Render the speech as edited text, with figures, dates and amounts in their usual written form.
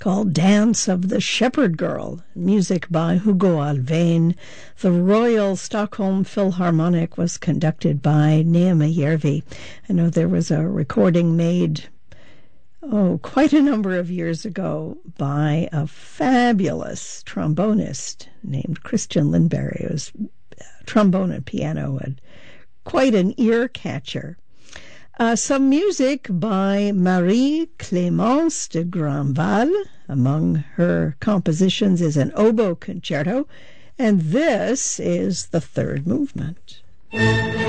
called Dance of the Shepherd Girl, music by Hugo Alfvén. The Royal Stockholm Philharmonic was conducted by Neema Järvi. I know there was a recording made, quite a number of years ago by a fabulous trombonist named Christian Lindberg. It was trombone and piano, and quite an ear catcher. Some music by Marie-Clémence de Grandval. Among her compositions is an oboe concerto, and this is the third movement.